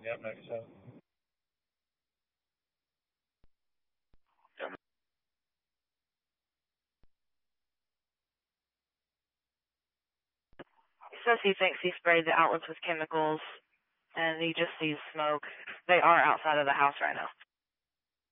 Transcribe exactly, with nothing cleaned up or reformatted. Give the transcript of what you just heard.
Yep, ninety-seven. He says he thinks he sprayed the outlets with chemicals, and he just sees smoke. They are outside of the house right now.